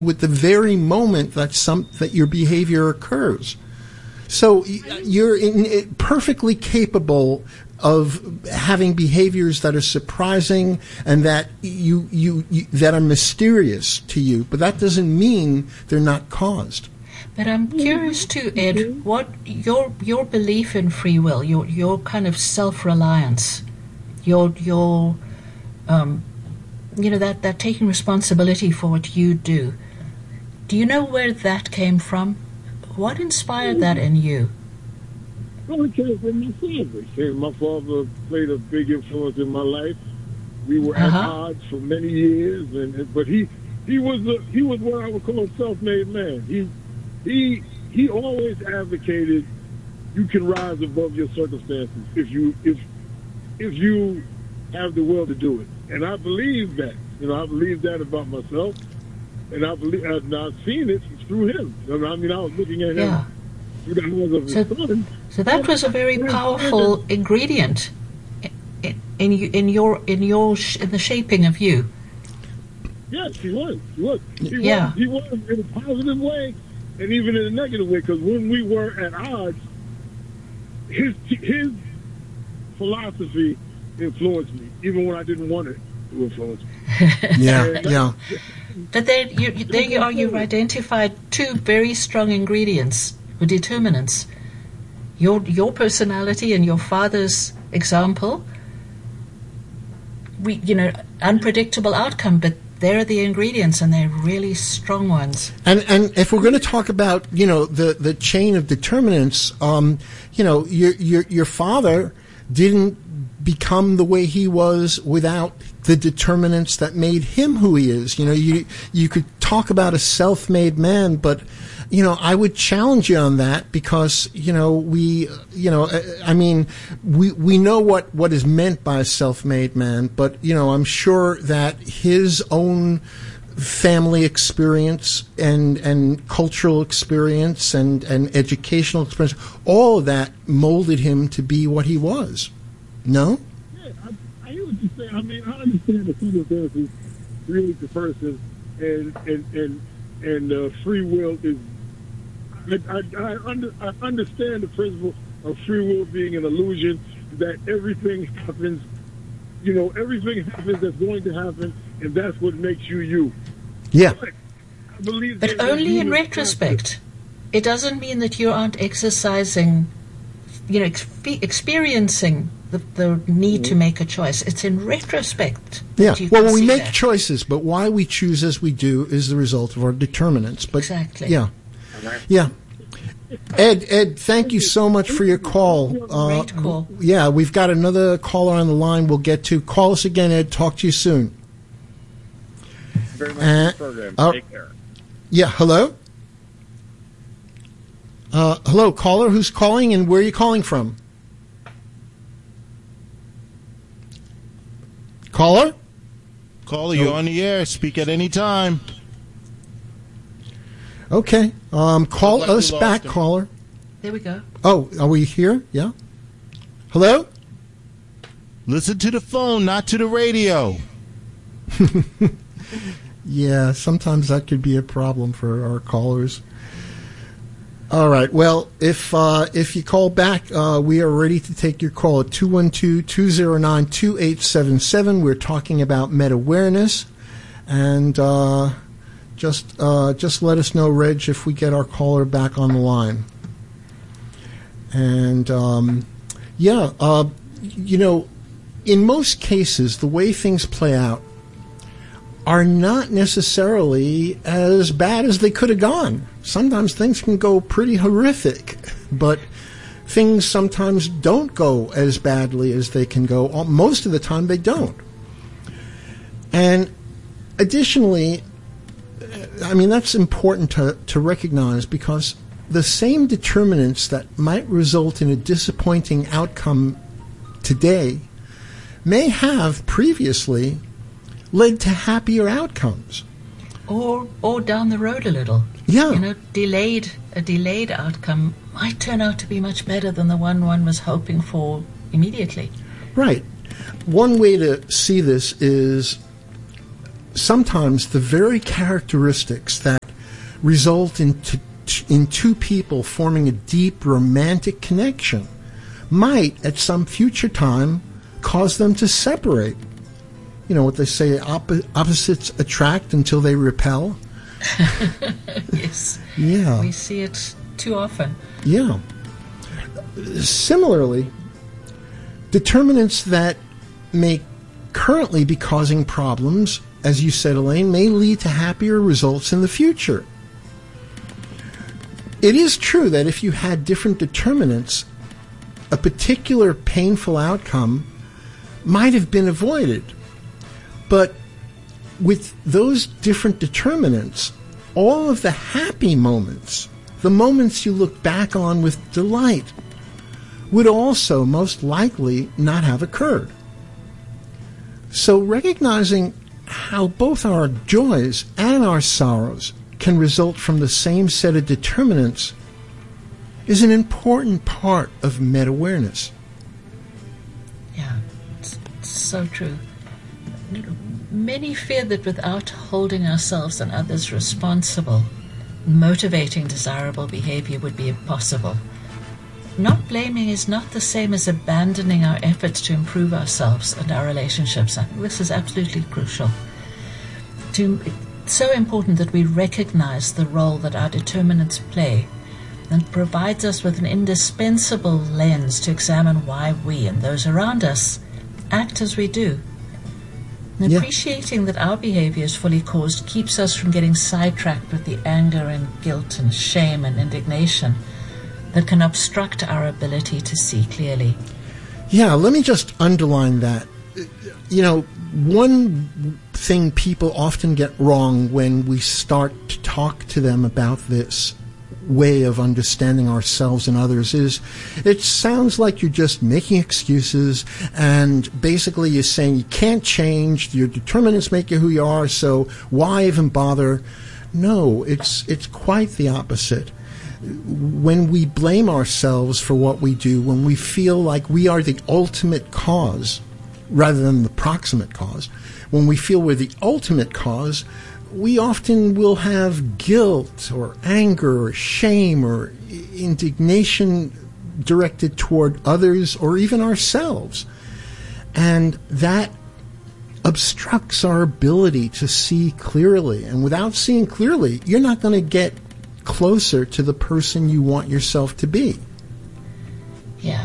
with the very moment that your behavior occurs. So you're perfectly capable of having behaviors that are surprising and that you that are mysterious to you, but that doesn't mean they're not caused. But I'm curious too, Ed, what your belief in free will, your kind of self-reliance, your that taking responsibility for what you do. Do you know where that came from? What inspired that in you? Well, it came from my father. My father played a big influence in my life. We were at odds for many years, but he was what I would call a self-made man. He always advocated you can rise above your circumstances if you have the will to do it. And I believe that. I believe that about myself. And I've seen it through him. I was looking at him through the eyes of his son. So that was a very powerful ingredient in the shaping of you. Yes, he was. He was in a positive way, and even in a negative way. Because when we were at odds, his philosophy influenced me, even when I didn't want it to influence me. Yeah. But there you are. You've identified two very strong ingredients or determinants. Your personality and your father's example. Unpredictable outcome, but they're the ingredients, and they're really strong ones. And if we're going to talk about the chain of determinants, your father didn't become the way he was without the determinants that made him who he is. You could talk about a self-made man, but I would challenge you on that because we know what is meant by a self-made man, but I'm sure that his own family experience and cultural experience and educational experience, all of that molded him to be what he was. No? Yeah, I hear what you say. I understand the circumstances create the person, and free will is. I understand the principle of free will being an illusion, that everything happens. Everything happens that's going to happen, and that's what makes you you. Yeah. But only in retrospect. It doesn't mean that you aren't exercising, experiencing the need to make a choice. It's in retrospect. Yeah. Well, we make choices, but why we choose as we do is the result of our determinants. But exactly. Yeah. Yeah. Ed, thank you so much for your call. Great call. Yeah, we've got another caller on the line we'll get to. Call us again, Ed. Talk to you soon. Very much for the program. Take care. Yeah, hello? Hello, caller. Who's calling and where are you calling from? Caller? Caller, you're on the air. Speak at any time. Okay. Call us back, caller. There we go. Oh, are we here? Yeah. Hello? Listen to the phone, not to the radio. Yeah, sometimes that could be a problem for our callers. All right. Well, if you call back, we are ready to take your call at 212-209-2877. We're talking about meta-awareness, and just let us know, Reg, if we get our caller back on the line. And in most cases, the way things play out are not necessarily as bad as they could have gone. Sometimes things can go pretty horrific, but things sometimes don't go as badly as they can go. Most of the time they don't. And additionally, that's important to recognize, because the same determinants that might result in a disappointing outcome today may have previously led to happier outcomes. Or down the road a little. Yeah. A delayed outcome might turn out to be much better than the one was hoping for immediately. Right. One way to see this is sometimes the very characteristics that result in two people forming a deep romantic connection might, at some future time, cause them to separate. You know what they say, opposites attract until they repel? Yes. Yeah. We see it too often. Yeah. Similarly, determinants that may currently be causing problems, as you said, Elaine, may lead to happier results in the future. It is true that if you had different determinants, a particular painful outcome might have been avoided. But with those different determinants, all of the happy moments, the moments you look back on with delight, would also most likely not have occurred. So recognizing how both our joys and our sorrows can result from the same set of determinants is an important part of meta-awareness. Yeah, it's so true. Many fear that without holding ourselves and others responsible, motivating desirable behavior would be impossible. Not blaming is not the same as abandoning our efforts to improve ourselves and our relationships. I think this is absolutely crucial. It's so important that we recognize the role that our determinants play, and provides us with an indispensable lens to examine why we and those around us act as we do. And appreciating that our behavior is fully caused keeps us from getting sidetracked with the anger and guilt and shame and indignation that can obstruct our ability to see clearly. Yeah, let me just underline that. You know, one thing people often get wrong when we start to talk to them about this way of understanding ourselves and others is it sounds like you're just making excuses, and basically you're saying you can't change, your determinants make you who you are, so why even bother? No, it's quite the opposite. When we blame ourselves for what we do, when we feel like we are the ultimate cause rather than the proximate cause, when we feel we're the ultimate cause, we often will have guilt or anger or shame or indignation directed toward others or even ourselves. And that obstructs our ability to see clearly. And without seeing clearly, you're not going to get closer to the person you want yourself to be. Yeah.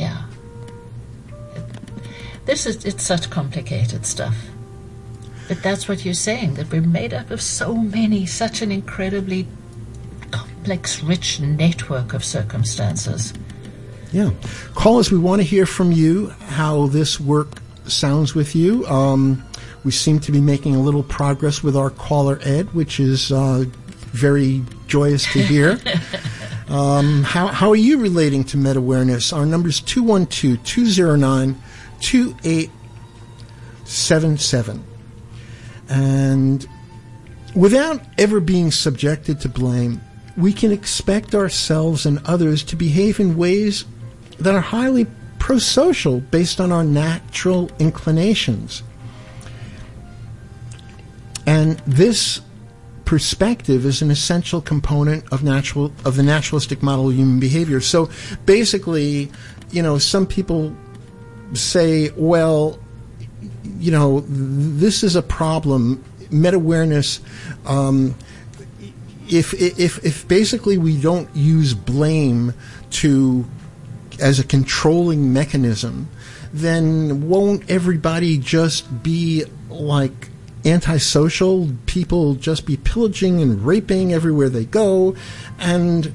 It's such complicated stuff. But that's what you're saying, that we're made up of such an incredibly complex, rich network of circumstances. Yeah. Callers, we want to hear from you how this work sounds with you. We seem to be making a little progress with our caller, Ed, which is very joyous to hear. How are you relating to meta-awareness? Our number is 212-209-2877. And without ever being subjected to blame, we can expect ourselves and others to behave in ways that are highly prosocial based on our natural inclinations. And this perspective is an essential component of the naturalistic model of human behavior. So basically, some people say, well, this is a problem. Meta-awareness, if basically we don't use blame as a controlling mechanism, then won't everybody just be like antisocial? People just be pillaging and raping everywhere they go, and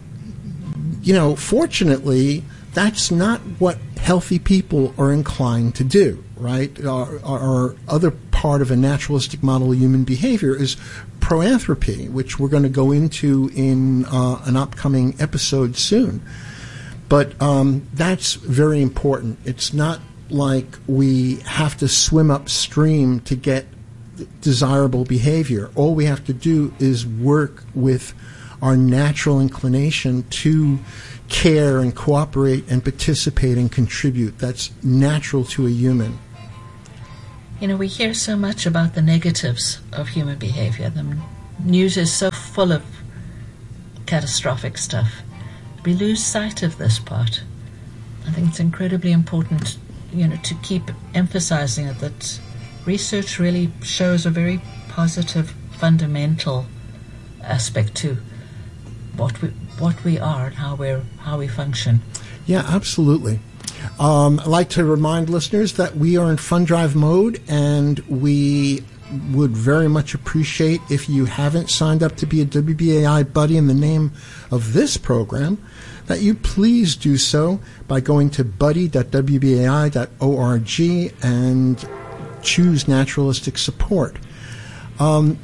fortunately, that's not what healthy people are inclined to do, right? Our other part of a naturalistic model of human behavior is proanthropy, which we're going to go into in an upcoming episode soon. But that's very important. It's not like we have to swim upstream to get desirable behavior. All we have to do is work with our natural inclination to care and cooperate and participate and contribute. That's natural to a human. We hear so much about the negatives of human behavior. The news is so full of catastrophic stuff. We lose sight of this part. I think it's incredibly important, to keep emphasizing it, that research really shows a very positive, fundamental aspect to what we are and how we function. Yeah, absolutely. I'd like to remind listeners that we are in fund drive mode, and we would very much appreciate if you haven't signed up to be a WBAI buddy in the name of this program, that you please do so by going to buddy.wbai.org and choose naturalistic support. I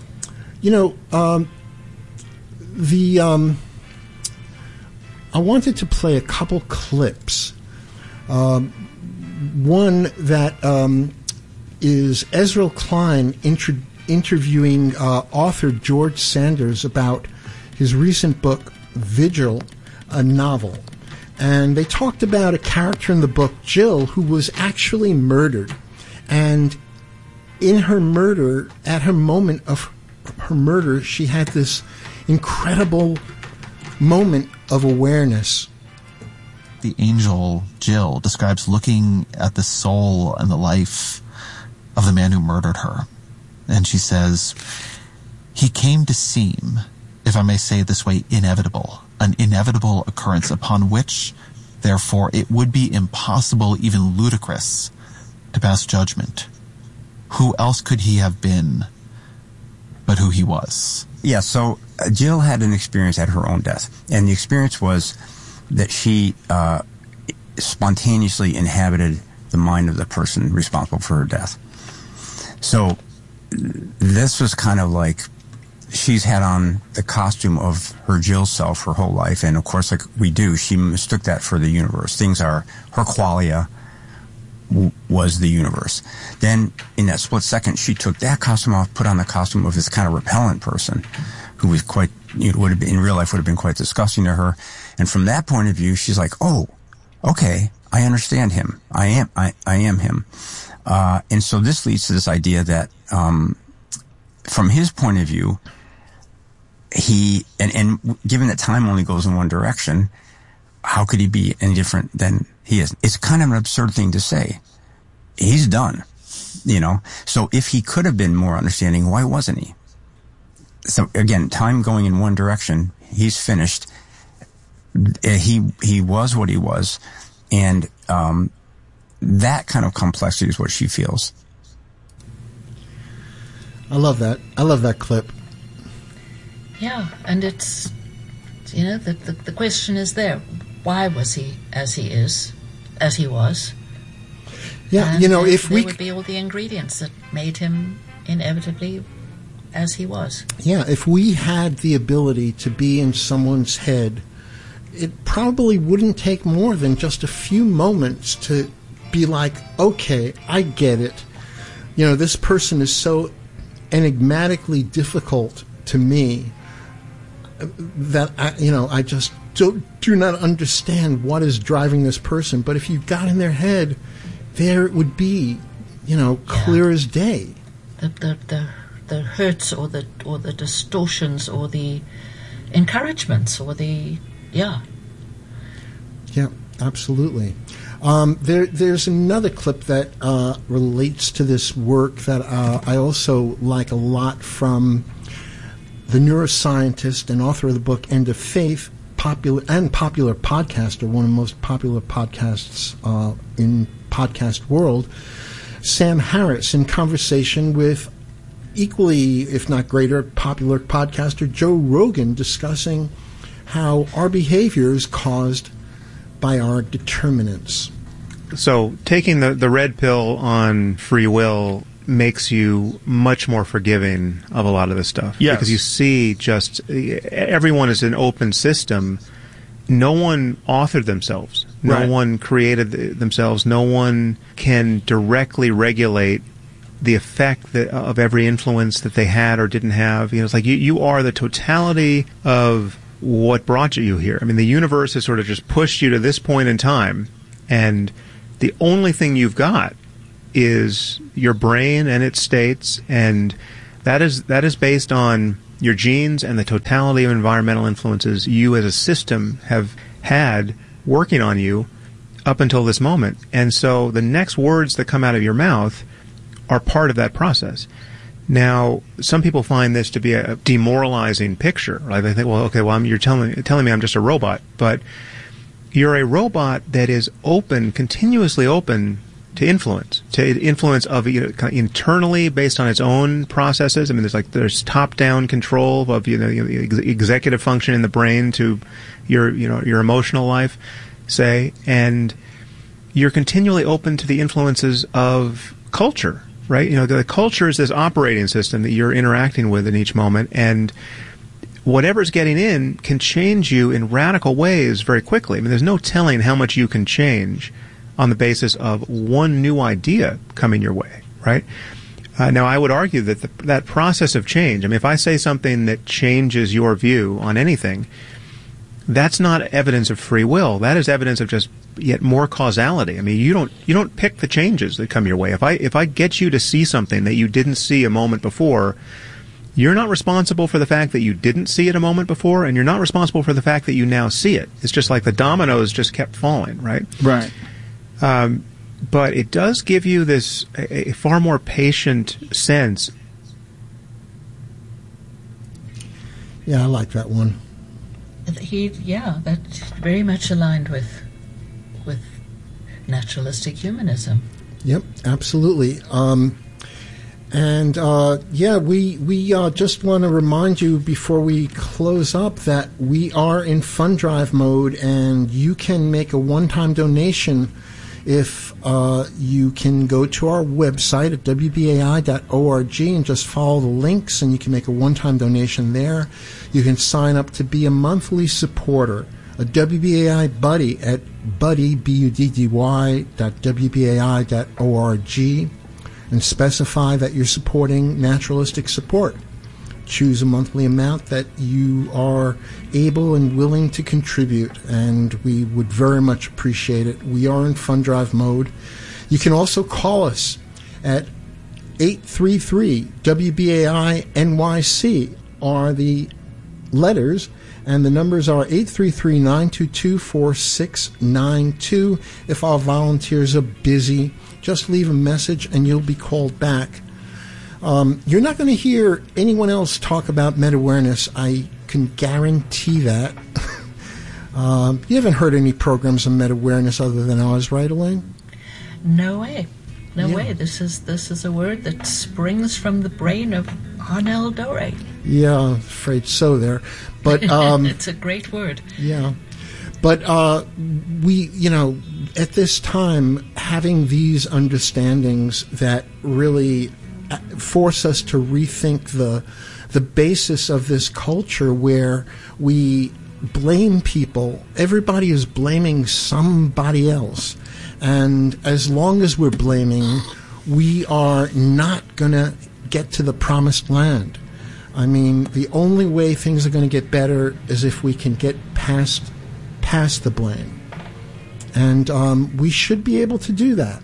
wanted to play a couple clips. One that is Ezra Klein interviewing author George Sanders about his recent book, Vigil, a novel. And they talked about a character in the book, Jill, who was actually murdered. And in her murder, at her moment of her murder, she had this incredible moment of awareness. The angel, Jill, describes looking at the soul and the life of the man who murdered her. And she says, he came to seem, if I may say it this way, inevitable, an inevitable occurrence upon which, therefore, it would be impossible, even ludicrous, to pass judgment. Who else could he have been but who he was? Yeah, so Jill had an experience at her own death. And the experience was that she spontaneously inhabited the mind of the person responsible for her death. So this was kind of like she's had on the costume of her Jill self her whole life. And, of course, like we do, she mistook that for the universe. Things are, her qualia was the universe. Then, in that split second, she took that costume off, put on the costume of this kind of repellent person who was quite, would have been, in real life would have been quite disgusting to her. And from that point of view, she's like, oh, okay, I understand him. I am him. And so this leads to this idea that, from his point of view, and given that time only goes in one direction, how could he be any different than he is? It's kind of an absurd thing to say. He's done, So if he could have been more understanding, why wasn't he? So again, time going in one direction, he's finished. He was what he was, and that kind of complexity is what she feels. I love that. I love that clip. Yeah, and it's, the question is there. Why was he as he was? Yeah, and if there would be all the ingredients that made him inevitably as he was. Yeah, if we had the ability to be in someone's head, it probably wouldn't take more than just a few moments to be like, okay, I get it. This person is so enigmatically difficult to me that I just do not understand what is driving this person. But if you got in their head, there it would be, clear as day. The hurts or the distortions or the encouragements or the Yeah, absolutely. There's another clip that relates to this work that I also like a lot from the neuroscientist and author of the book End of Faith, popular podcaster, one of the most popular podcasts in podcast world, Sam Harris, in conversation with equally, if not greater, popular podcaster Joe Rogan, discussing how our behavior is caused by our determinants. So taking the red pill on free will makes you much more forgiving of a lot of this stuff. Yes. Because you see everyone is an open system. No one authored themselves. No Right. one created themselves. No one can directly regulate the effect of every influence that they had or didn't have. It's like you are the totality of what brought you here. I mean, the universe has sort of just pushed you to this point in time, and the only thing you've got is your brain and its states, and that is based on your genes and the totality of environmental influences you as a system have had working on you up until this moment. And so the next words that come out of your mouth are part of that process. Now, some people find this to be a demoralizing picture. Right? They think, well, okay, well, you're telling me I'm just a robot. But you're a robot that is open, continuously open to influence of kind of internally based on its own processes. I mean, there's top-down control of executive function in the brain to your emotional life, say, and you're continually open to the influences of culture, right? The culture is this operating system that you're interacting with in each moment, and whatever's getting in can change you in radical ways very quickly. I mean, there's no telling how much you can change on the basis of one new idea coming your way, right? Now, I would argue that that process of change, I mean, if I say something that changes your view on anything, that's not evidence of free will. That is evidence of just yet more causality. I mean, you don't pick the changes that come your way. If I get you to see something that you didn't see a moment before, you're not responsible for the fact that you didn't see it a moment before, and you're not responsible for the fact that you now see it. It's just like the dominoes just kept falling, right? Right. But it does give you this a far more patient sense. Yeah, I like that one. That's very much aligned with naturalistic humanism. Yep, absolutely. We just want to remind you before we close up that we are in fund drive mode, and you can make a one-time donation if you can go to our website at wbai.org and just follow the links, and you can make a one-time donation there. You can sign up to be a monthly supporter, a WBAI buddy at buddy.wbai.org, and specify that you're supporting naturalistic support. Choose a monthly amount that you are able and willing to contribute, and we would very much appreciate it. We are in fund drive mode. You can also call us at 833-WBAI-NYC are the letters, and the numbers are 833-922-4692. If our volunteers are busy, just leave a message and you'll be called back. You're not going to hear anyone else talk about meta-awareness. I can guarantee that. You haven't heard any programs on meta-awareness other than ours, right, Elaine? No way. No way. This is a word that springs from the brain of Arnel Dore. Yeah, I'm afraid so there. But it's a great word. Yeah. But we, at this time, having these understandings that really force us to rethink the basis of this culture where we blame people. Everybody is blaming somebody else. And as long as we're blaming, we are not going to get to the promised land. I mean, the only way things are going to get better is if we can get past the blame. And we should be able to do that.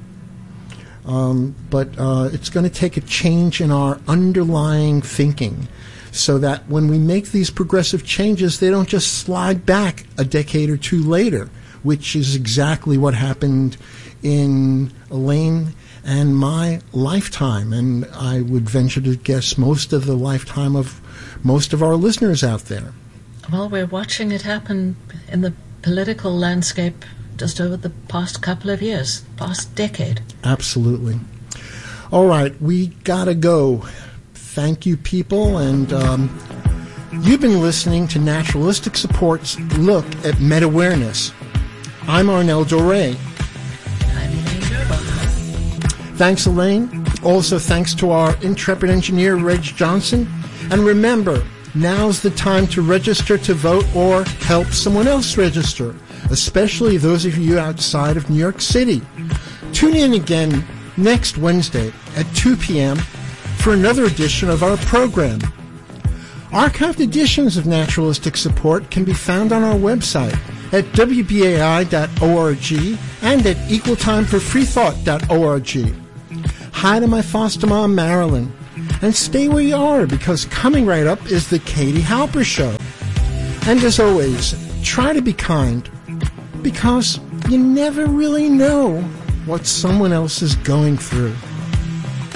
But it's going to take a change in our underlying thinking so that when we make these progressive changes, they don't just slide back a decade or two later, which is exactly what happened in Elaine and my lifetime, and I would venture to guess most of the lifetime of most of our listeners out there. Well, we're watching it happen in the political landscape just over the past couple of years, past decade. Absolutely. All right, we gotta go. Thank you, people, and you've been listening to Naturalistic Support's Look at Meta-Awareness. I'm Arnel Dore. I'm Elaine Gerbach. Thanks, Elaine. Also, thanks to our intrepid engineer, Reg Johnson. And remember, now's the time to register to vote or help someone else register, especially those of you outside of New York City. Tune in again next Wednesday at 2 p.m. for another edition of our program. Archived editions of Naturalistic Support can be found on our website at wbai.org and at equaltimeforfreethought.org. Hi to my foster mom, Marilyn. And stay where you are, because coming right up is the Katie Halper Show. And as always, try to be kind, because you never really know what someone else is going through.